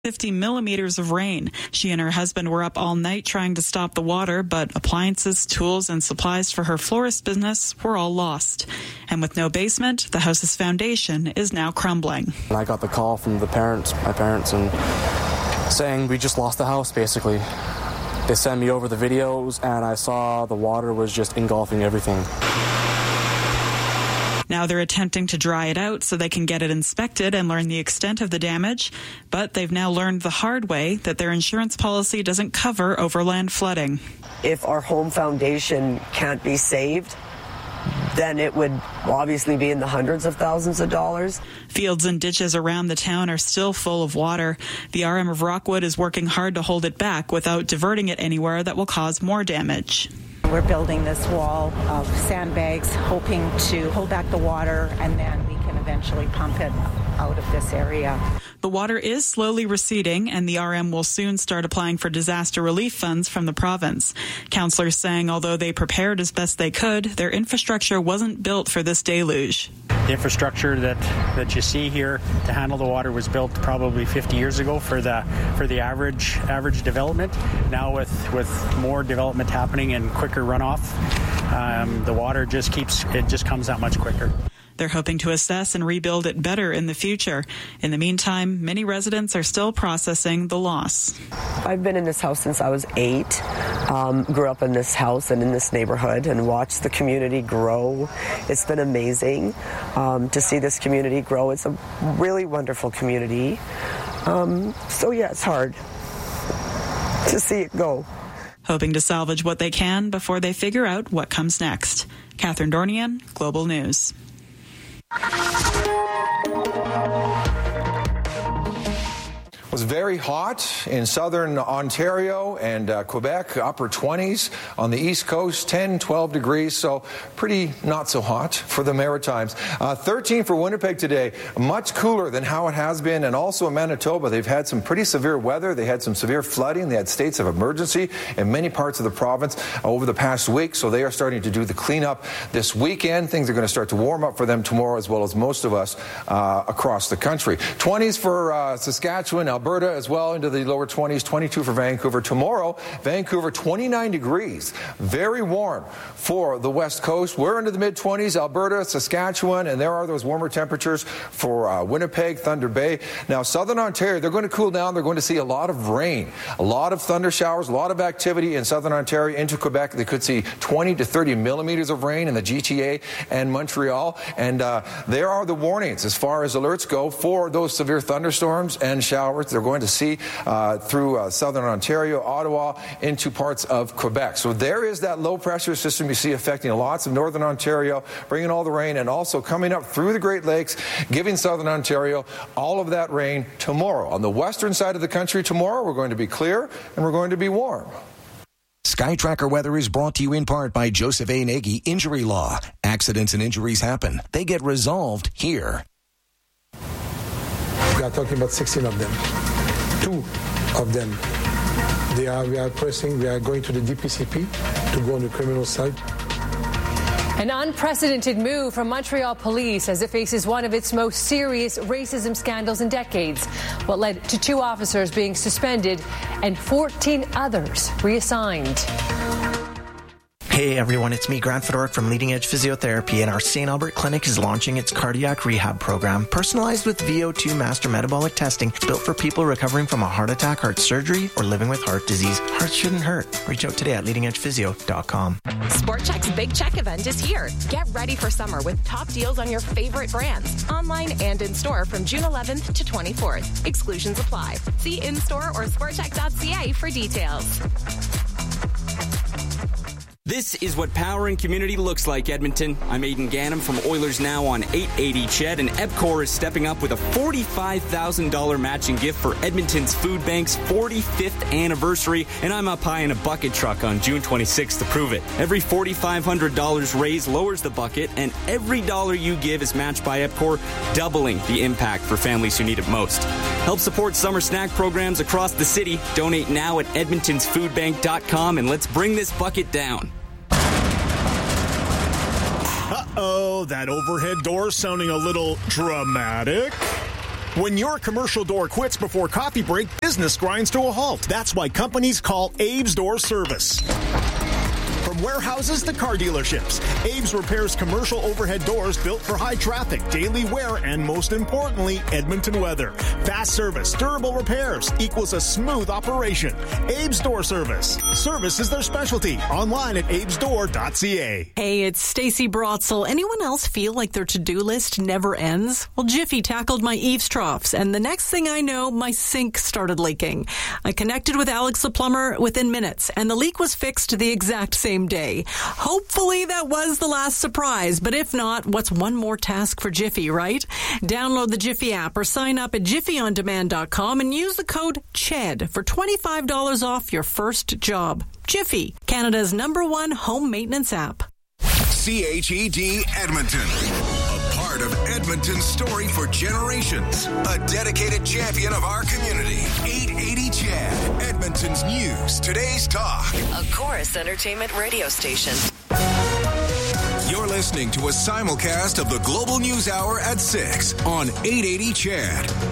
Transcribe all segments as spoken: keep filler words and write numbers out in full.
fifty millimeters of rain. She and her husband were up all night trying to stop the water, but appliances, tools, and supplies for her florist business were all lost. And with no basement, the house's foundation is now crumbling. And I got the call from the parents, my parents, and saying we just lost the house, basically. They sent me over the videos, and I saw the water was just engulfing everything. Now they're attempting to dry it out so they can get it inspected and learn the extent of the damage. But they've now learned the hard way that their insurance policy doesn't cover overland flooding. If our home foundation can't be saved, then it would obviously be in the hundreds of thousands of dollars. Fields and ditches around the town are still full of water. The R M of Rockwood is working hard to hold it back without diverting it anywhere that will cause more damage. We're building this wall of sandbags, hoping to hold back the water, and then we can eventually pump it out of this area. The water is slowly receding, and the R M will soon start applying for disaster relief funds from the province. Councillors saying although they prepared as best they could, their infrastructure wasn't built for this deluge. The infrastructure that, that you see here to handle the water was built probably fifty years ago for the for the average average development. Now with, with more development happening and quicker runoff, um, the water just keeps it just comes that much quicker. They're hoping to assess and rebuild it better in the future. In the meantime, many residents are still processing the loss. I've been in this house since I was eight. Um, grew up in this house and in this neighborhood and watched the community grow. It's been amazing um, to see this community grow. It's a really wonderful community. Um, so yeah, it's hard to see it go. Hoping to salvage what they can before they figure out what comes next. Catherine Dornian, Global News. It was very hot in southern Ontario and uh, Quebec, upper twenties. On the east coast, ten, twelve degrees, so pretty not so hot for the Maritimes. Uh, thirteen for Winnipeg today, much cooler than how it has been. And also in Manitoba, they've had some pretty severe weather. They had some severe flooding. They had states of emergency in many parts of the province over the past week, so they are starting to do the cleanup this weekend. Things are going to start to warm up for them tomorrow, as well as most of us uh, across the country. twenties for uh, Saskatchewan, Alberta as well, into the lower twenties, twenty-two for Vancouver. Tomorrow, Vancouver, twenty-nine degrees. Very warm for the West Coast. We're into the mid-twenties, Alberta, Saskatchewan, and there are those warmer temperatures for uh, Winnipeg, Thunder Bay. Now, southern Ontario, they're going to cool down. They're going to see a lot of rain, a lot of thunder showers, a lot of activity in southern Ontario into Quebec. They could see twenty to thirty millimeters of rain in the G T A and Montreal. And uh, there are the warnings as far as alerts go for those severe thunderstorms and showers they're going to see uh, through uh, southern Ontario, Ottawa, into parts of Quebec. So there is that low pressure system you see affecting lots of northern Ontario, bringing all the rain, and also coming up through the Great Lakes, giving southern Ontario all of that rain tomorrow. On the western side of the country tomorrow, we're going to be clear and we're going to be warm. SkyTracker Weather is brought to you in part by Joseph A. Nagy Injury Law. Accidents and injuries happen. They get resolved here. We are talking about sixteen of them. Two of them, they are, we are pressing, we are going to the D P C P to go on the criminal side. An unprecedented move from Montreal police as it faces one of its most serious racism scandals in decades. What led to two officers being suspended and fourteen others reassigned. Hey everyone, it's me, Grant Fedoruk from Leading Edge Physiotherapy, and our Saint Albert Clinic is launching its cardiac rehab program, personalized with V O two master metabolic testing, built for people recovering from a heart attack, heart surgery, or living with heart disease. Hearts shouldn't hurt. Reach out today at leading edge physio dot com. Sport Chek's Big Check event is here. Get ready for summer with top deals on your favorite brands, online and in store from June eleventh to twenty-fourth. Exclusions apply. See in-store or sport chek dot c a for details. This is what power and community looks like, Edmonton. I'm Aidan Gannam from Oilers Now on eight eighty C H E D, and EPCOR is stepping up with a forty-five thousand dollars matching gift for Edmonton's Food Bank's forty-fifth anniversary, and I'm up high in a bucket truck on June twenty-sixth to prove it. Every four thousand five hundred dollars raised lowers the bucket, and every dollar you give is matched by EPCOR, doubling the impact for families who need it most. Help support summer snack programs across the city. Donate now at edmontons food bank dot com, and let's bring this bucket down. Uh-oh, that overhead door sounding a little dramatic. When your commercial door quits before coffee break, business grinds to a halt. That's why companies call Abe's Door Service. From warehouses to car dealerships, Abe's repairs commercial overhead doors built for high traffic, daily wear, and most importantly, Edmonton weather. Fast service, durable repairs equals a smooth operation. Abe's Door Service. Service is their specialty. Online at abes door dot c a. Hey, it's Stacey Brotzel. Anyone else feel like their to-do list never ends? Well, Jiffy tackled my eaves troughs, and the next thing I know, my sink started leaking. I connected with Alex the plumber within minutes, and the leak was fixed the exact same day. Hopefully that was the last surprise, but if not, what's one more task for Jiffy, right? Download the Jiffy app or sign up at jiffy on demand dot com and use the code C H E D for twenty-five dollars off your first job. Jiffy, Canada's number one home maintenance app. C H E D Edmonton. A part of Edmonton's story for generations. A dedicated champion of our community. eight eighty C H E D. Edmonton's news. Today's talk. A Chorus Entertainment radio station. You're listening to a simulcast of the Global News Hour at six on eight eighty C H E D.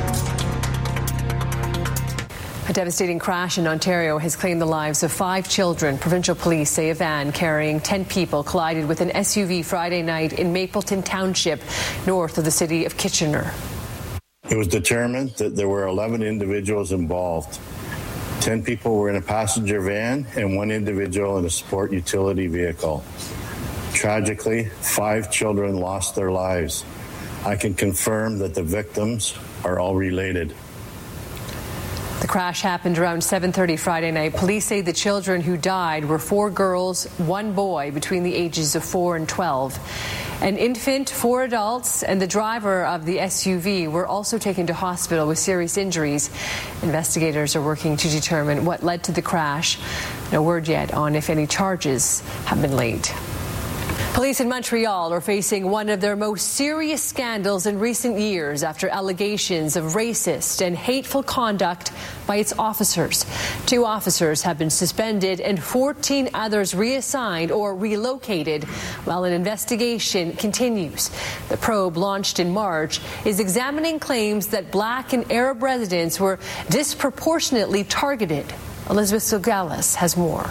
A devastating crash in Ontario has claimed the lives of five children. Provincial police say a van carrying ten people collided with an S U V Friday night in Mapleton Township, north of the city of Kitchener. It was determined that there were eleven individuals involved. ten people were in a passenger van and one individual in a sport utility vehicle. Tragically, five children lost their lives. I can confirm that the victims are all related. The crash happened around seven thirty Friday night. Police say the children who died were four girls, one boy between the ages of four and twelve. An infant, four adults, and the driver of the S U V were also taken to hospital with serious injuries. Investigators are working to determine what led to the crash. No word yet on if any charges have been laid. Police in Montreal are facing one of their most serious scandals in recent years after allegations of racist and hateful conduct by its officers. Two officers have been suspended and fourteen others reassigned or relocated while an investigation continues. The probe, launched in March, is examining claims that Black and Arab residents were disproportionately targeted. Elizabeth Sogalis has more.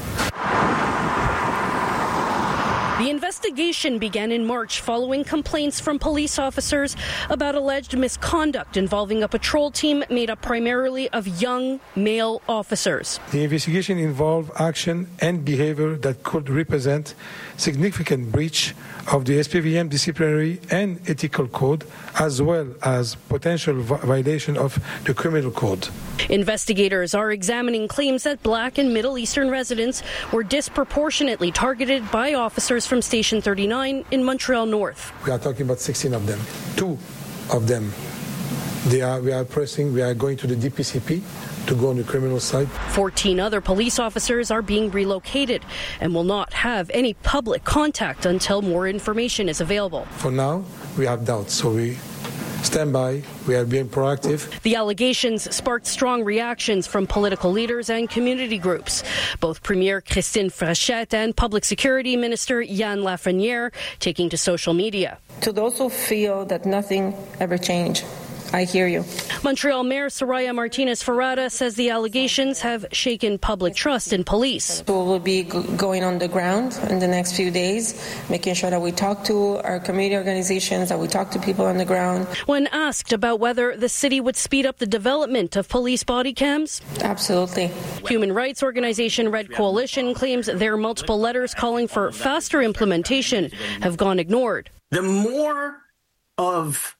The investigation began in March following complaints from police officers about alleged misconduct involving a patrol team made up primarily of young male officers. The investigation involved action and behavior that could represent significant breach of the S P V M disciplinary and ethical code, as well as potential violation of the criminal code. Investigators are examining claims that Black and Middle Eastern residents were disproportionately targeted by officers from Station thirty-nine in Montreal North. We are talking about sixteen of them. Two of them, they are, we are pressing, we are going to the D P C P to go on the criminal side. fourteen other police officers are being relocated and will not have any public contact until more information is available. For now, we have doubts, so we stand by. We are being proactive. The allegations sparked strong reactions from political leaders and community groups. Both Premier Christine Frechette and Public Security Minister Yann Lafreniere taking to social media. To those who feel that nothing ever changed, I hear you. Montreal Mayor Soraya Martinez-Ferrada says the allegations have shaken public trust in police. We will be g- going on the ground in the next few days, making sure that we talk to our community organizations, that we talk to people on the ground. When asked about whether the city would speed up the development of police body cams, absolutely. Human rights organization Red Coalition claims their multiple letters calling for faster implementation have gone ignored. The more of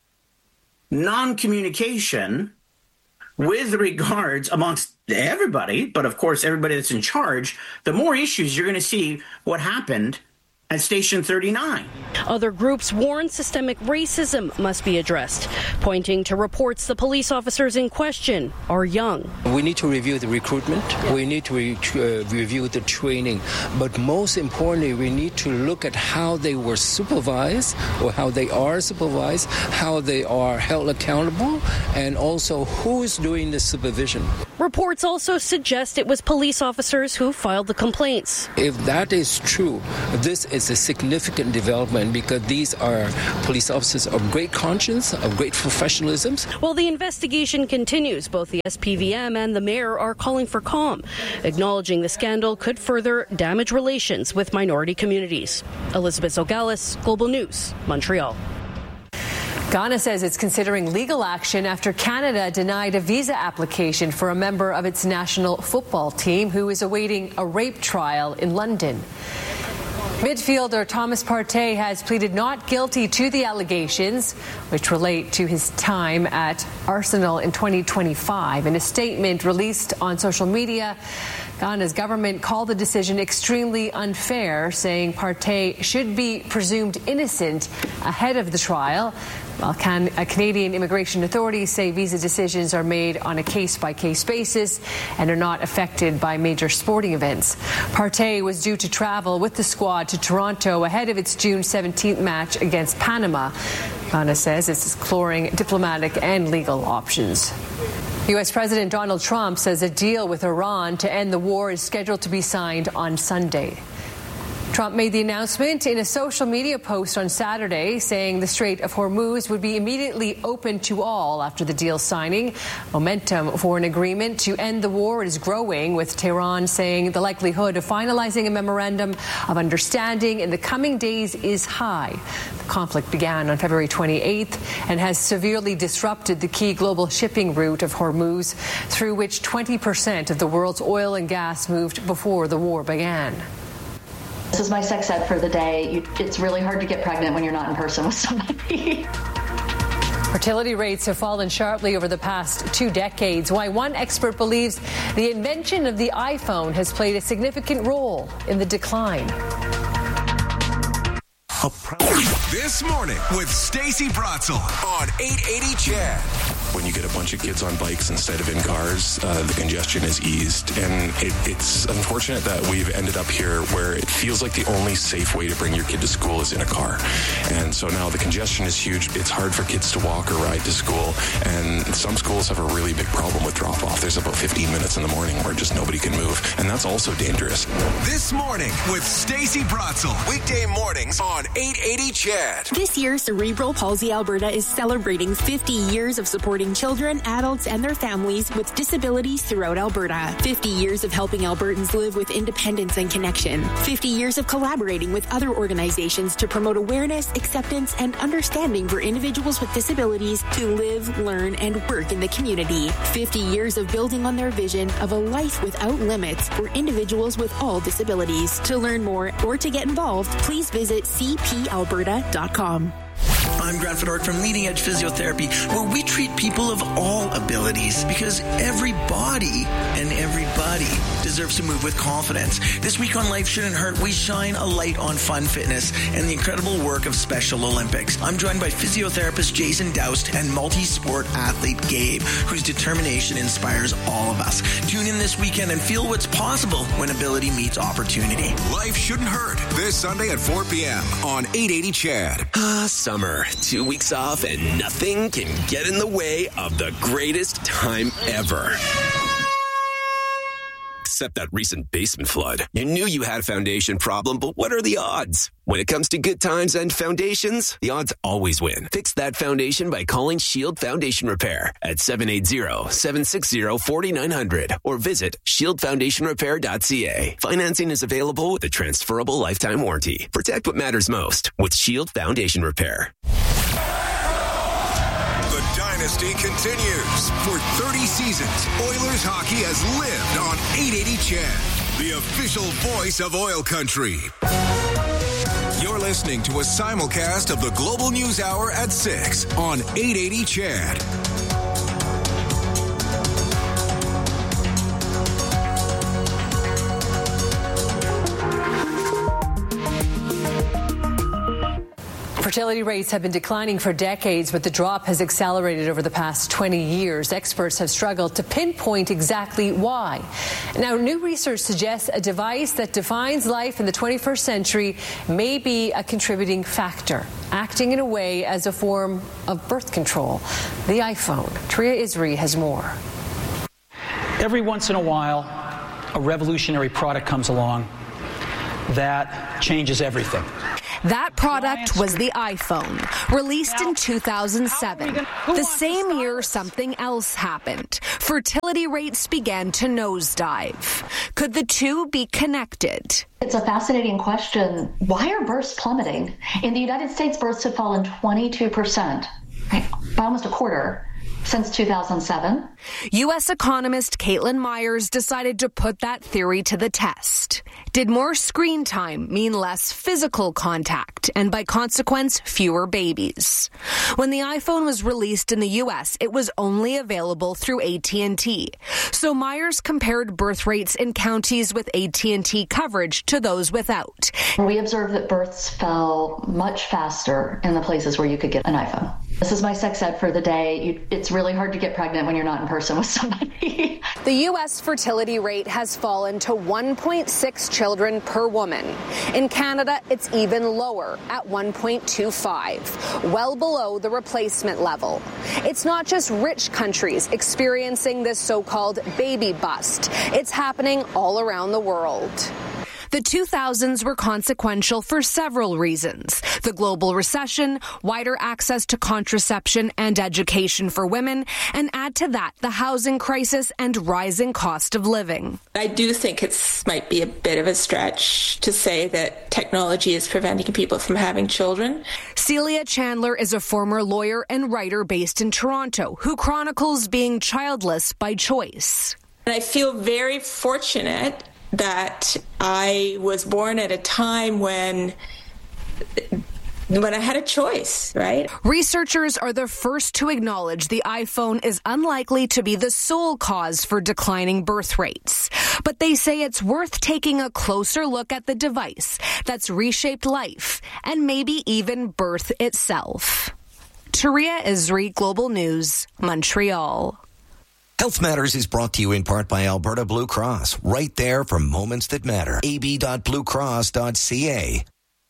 non-communication with regards amongst everybody, but of course everybody that's in charge, the more issues you're going to see what happened at Station thirty-nine. Other groups warn systemic racism must be addressed, pointing to reports the police officers in question are young. We need to review the recruitment. We need to re- uh, review the training. But most importantly, we need to look at how they were supervised or how they are supervised, how they are held accountable, and also who is doing the supervision. Reports also suggest it was police officers who filed the complaints. If that is true, this is a significant development because these are police officers of great conscience, of great professionalism. While the investigation continues, both the S P V M and the mayor are calling for calm, acknowledging the scandal could further damage relations with minority communities. Elizabeth Zogalis, Global News, Montreal. Ghana says it's considering legal action after Canada denied a visa application for a member of its national football team who is awaiting a rape trial in London. Midfielder Thomas Partey has pleaded not guilty to the allegations, which relate to his time at Arsenal in twenty twenty-five. In a statement released on social media, Ghana's government called the decision extremely unfair, saying Partey should be presumed innocent ahead of the trial, while can, uh, Canadian immigration authorities say visa decisions are made on a case-by-case basis and are not affected by major sporting events. Partey was due to travel with the squad to Toronto ahead of its June seventeenth match against Panama. Ghana says it's exploring diplomatic and legal options. U S President Donald Trump says a deal with Iran to end the war is scheduled to be signed on Sunday. Trump made the announcement in a social media post on Saturday, saying the Strait of Hormuz would be immediately open to all after the deal signing. Momentum for an agreement to end the war is growing, with Tehran saying the likelihood of finalizing a memorandum of understanding in the coming days is high. The conflict began on February twenty-eighth and has severely disrupted the key global shipping route of Hormuz, through which twenty percent of the world's oil and gas moved before the war began. This is my sex ed for the day. You, it's really hard to get pregnant when you're not in person with somebody. Fertility rates have fallen sharply over the past two decades. Why one expert believes the invention of the iPhone has played a significant role in the decline. This morning with Stacey Bratzel on eight eighty C H E D. When you get a bunch of kids on bikes instead of in cars, uh, the congestion is eased. And it, it's unfortunate that we've ended up here where it feels like the only safe way to bring your kid to school is in a car. And so now the congestion is huge. It's hard for kids to walk or ride to school. And some schools have a really big problem with drop-off. There's about fifteen minutes in the morning where just nobody can move. And that's also dangerous. This morning with Stacey Bratzel. Weekday mornings on eight eighty C H E D. This year, Cerebral Palsy Alberta is celebrating fifty years of supporting children, adults, and their families with disabilities throughout Alberta. fifty years of helping Albertans live with independence and connection. fifty years of collaborating with other organizations to promote awareness, acceptance, and understanding for individuals with disabilities to live, learn, and work in the community. fifty years of building on their vision of a life without limits for individuals with all disabilities. To learn more or to get involved, please visit c p alberta dot com. I'm Grant Fedork from Leading Edge Physiotherapy, where we treat people of all abilities because every body and everybody deserves to move with confidence. This week on Life Shouldn't Hurt, we shine a light on fun fitness and the incredible work of Special Olympics. I'm joined by physiotherapist Jason Doust and multi-sport athlete Gabe, whose determination inspires all of us. Tune in this weekend and feel what's possible when ability meets opportunity. Life Shouldn't Hurt, this Sunday at four p.m. on eight eighty C H E D. Ah, summer. Two weeks off and nothing can get in the way of the greatest time ever. Except that recent basement flood. You knew you had a foundation problem, but what are the odds? When it comes to good times and foundations, the odds always win. Fix that foundation by calling Shield Foundation Repair at seven eight zero, seven six zero, four nine zero zero or visit shield foundation repair dot c a. Financing is available with a transferable lifetime warranty. Protect what matters most with Shield Foundation Repair. The dynasty continues. For thirty seasons, Oilers hockey has lived on eight eighty C H E D, the official voice of oil country. You're listening to a simulcast of the Global News Hour at six on eight eighty C H E D. Fertility rates have been declining for decades, but the drop has accelerated over the past twenty years. Experts have struggled to pinpoint exactly why. Now, new research suggests a device that defines life in the twenty-first century may be a contributing factor, acting in a way as a form of birth control. The iPhone. Tria Isri has more. Every once in a while, a revolutionary product comes along that changes everything. That product was the iPhone, released in two thousand seven. The same year, something else happened. Fertility rates began to nosedive. Could the two be connected? It's a fascinating question. Why are births plummeting? In the United States, births have fallen twenty-two percent, right? By almost a quarter, since two thousand seven. U S economist Caitlin Myers decided to put that theory to the test. Did more screen time mean less physical contact and, by consequence, fewer babies? When the iPhone was released in the U S, it was only available through A T and T. So Myers compared birth rates in counties with A T and T coverage to those without. We observed that births fell much faster in the places where you could get an iPhone. This is my sex ed for the day. You, it's really hard to get pregnant when you're not in person with somebody. The U S fertility rate has fallen to one point six children per woman. In Canada, it's even lower at one point two five, well below the replacement level. It's not just rich countries experiencing this so-called baby bust. It's happening all around the world. The two thousands were consequential for several reasons. The global recession, wider access to contraception and education for women, and add to that the housing crisis and rising cost of living. I do think it might be a bit of a stretch to say that technology is preventing people from having children. Celia Chandler is a former lawyer and writer based in Toronto who chronicles being childless by choice. And I feel very fortunate that I was born at a time when when I had a choice, right? Researchers are the first to acknowledge the iPhone is unlikely to be the sole cause for declining birth rates. But they say it's worth taking a closer look at the device that's reshaped life and maybe even birth itself. Taria Isri, Global News, Montreal. Health Matters is brought to you in part by Alberta Blue Cross, right there for moments that matter. a b dot blue cross dot c a.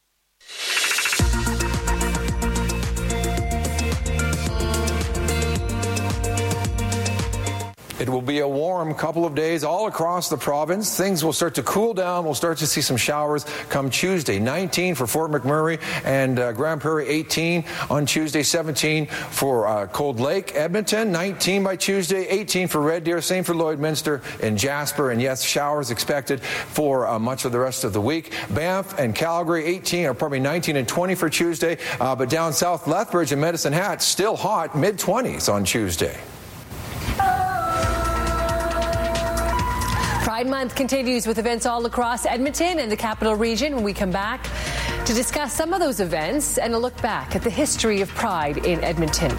It will be a warm couple of days all across the province. Things will start to cool down. We'll start to see some showers come Tuesday. nineteen for Fort McMurray and uh, Grand Prairie, eighteen on Tuesday, seventeen for uh, Cold Lake. Edmonton, nineteen by Tuesday, eighteen for Red Deer, same for Lloydminster and Jasper. And yes, showers expected for uh, much of the rest of the week. Banff and Calgary, eighteen, or probably nineteen and twenty for Tuesday. Uh, but down south, Lethbridge and Medicine Hat, still hot, mid twenties on Tuesday. Pride Month continues with events all across Edmonton and the Capital Region. When we come back to discuss some of those events and a look back at the history of Pride in Edmonton.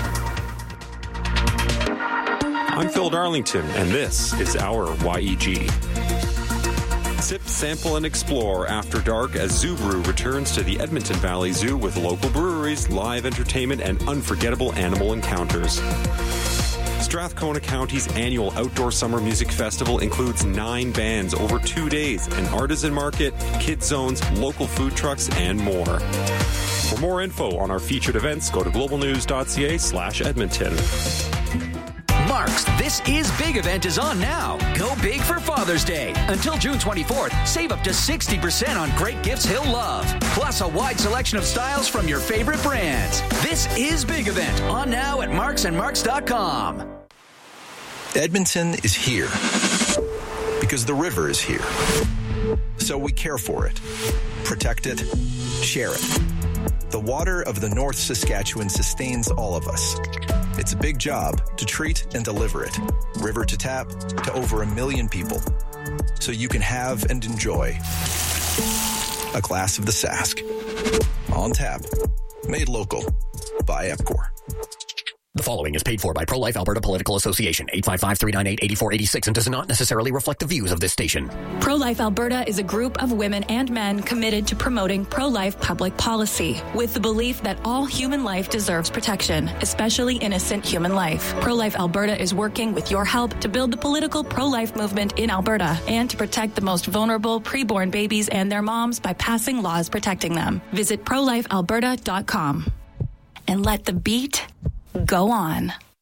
I'm Phil Darlington, and this is our Y E G. Sip, sample, and explore after dark as Zoo Brew returns to the Edmonton Valley Zoo with local breweries, live entertainment, and unforgettable animal encounters. Strathcona County's annual Outdoor Summer Music Festival includes nine bands over two days, an artisan market, kid zones, local food trucks, and more. For more info on our featured events, go to globalnews.ca slash Edmonton. Mark's This Is Big event is on now. Go big for Father's Day. Until June twenty-fourth, save up to sixty percent on great gifts he'll love. Plus a wide selection of styles from your favorite brands. This Is Big event on now at marks and marks dot com. Edmonton is here because the river is here. So we care for it, protect it, share it. The water of the North Saskatchewan sustains all of us. It's a big job to treat and deliver it, river to tap, to over a million people, so you can have and enjoy a glass of the Sask. On tap, made local by Epcor. The following is paid for by Pro-Life Alberta Political Association, eight five five, three nine eight, eight four eight six, and does not necessarily reflect the views of this station. Pro-Life Alberta is a group of women and men committed to promoting pro-life public policy, with the belief that all human life deserves protection, especially innocent human life. Pro-Life Alberta is working with your help to build the political pro-life movement in Alberta and to protect the most vulnerable preborn babies and their moms by passing laws protecting them. Visit pro life alberta dot com and let the beat go on.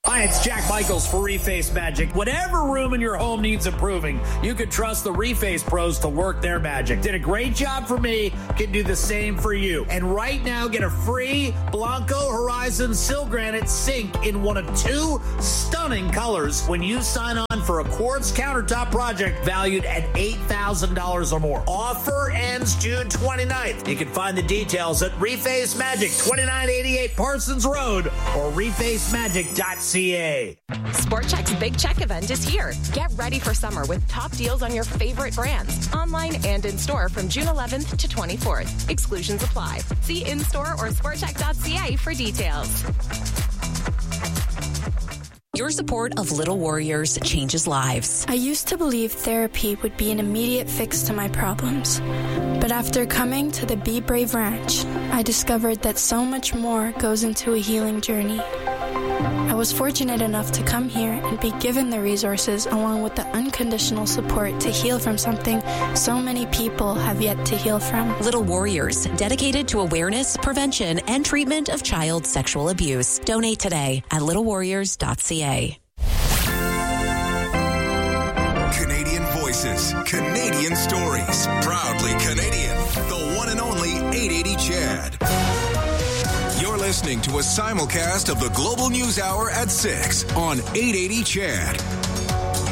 Hi, it's Jack Michaels for Reface Magic. Whatever room in your home needs improving, you can trust the Reface pros to work their magic. Did a great job for me, can do the same for you. And right now, get a free Blanco Horizon Sil Granite sink in one of two stunning colors when you sign on for a quartz countertop project valued at eight thousand dollars or more. Offer ends June twenty-ninth. You can find the details at Reface Magic, twenty-nine eighty-eight Parsons Road, or reface magic dot c a. Sport Chek's Big Check event is here. Get ready for summer with top deals on your favorite brands, online and in store from June eleventh to twenty-fourth. Exclusions apply. See in-store or sport chek dot c a for details. Your support of Little Warriors changes lives. I used to believe therapy would be an immediate fix to my problems. But after coming to the Be Brave Ranch, I discovered that so much more goes into a healing journey. I was fortunate enough to come here and be given the resources along with the unconditional support to heal from something so many people have yet to heal from. Little Warriors, dedicated to awareness, prevention, and treatment of child sexual abuse. Donate today at little warriors dot c a. Canadian voices, Canadian stories. Proudly Canadian. The one and only eight eighty Chad. You're listening to a simulcast of the Global News Hour at six on eight eighty Chad.